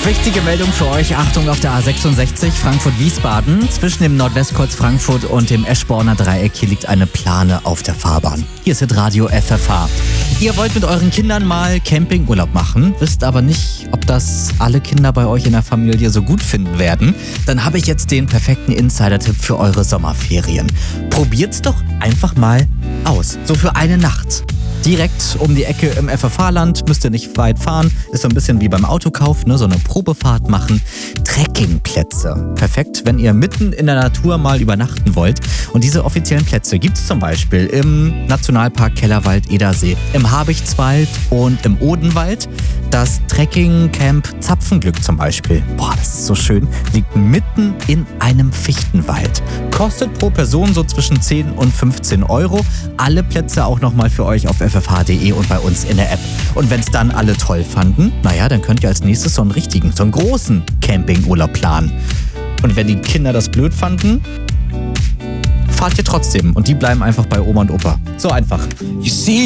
Wichtige Meldung für euch. Achtung, auf der A66 Frankfurt-Wiesbaden. Zwischen dem Nordwestkreuz Frankfurt und dem Eschborner Dreieck hier liegt eine Plane auf der Fahrbahn. Hier ist Radio FFH. Ihr wollt mit euren Kindern mal Campingurlaub machen, wisst aber nicht, ob das alle Kinder bei euch in der Familie so gut finden werden. Dann habe ich jetzt den perfekten Insider-Tipp für eure Sommerferien. Probiert's doch einfach mal aus. So für eine Nacht. Direkt um die Ecke im FFH-Land, müsst ihr nicht weit fahren. Ist so ein bisschen wie beim Autokauf, ne? So eine Probefahrt machen. Trekkingplätze. Perfekt, wenn ihr mitten in der Natur mal übernachten wollt. Und diese offiziellen Plätze gibt es zum Beispiel im Nationalpark Kellerwald-Edersee, im Habichtswald und im Odenwald. Das Trekkingcamp Zapfenglück zum Beispiel. Boah, das ist so schön. Liegt mitten in einem Fichtenwald. Kostet pro Person so zwischen 10 und 15 Euro. Alle Plätze auch nochmal für euch auf ffh.de und bei uns in der App. Und wenn es dann alle toll fanden, naja, dann könnt ihr als nächstes so einen großen Campingurlaub planen. Und wenn die Kinder das blöd fanden, fahrt ihr trotzdem. Und die bleiben einfach bei Oma und Opa. So einfach. You see